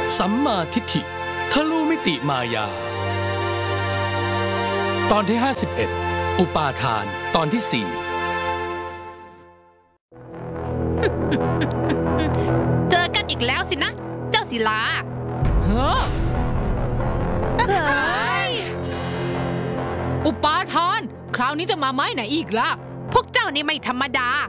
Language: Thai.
สัมมาทิฏฐิทะลุมิติมายาตอนที่51อุปาทานตอนที่เจอกันอีกแล้วสินะเจ้าศิลาเฮ้ออุปาทานคราวนี้จะมาไม้ไหนอีกล่ะพวกเจ้านี่ไม่ธรรมดา